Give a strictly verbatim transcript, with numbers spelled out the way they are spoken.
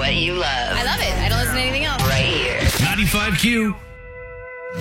what you love. I love it. I don't listen to anything else. Right here. ninety-five Q.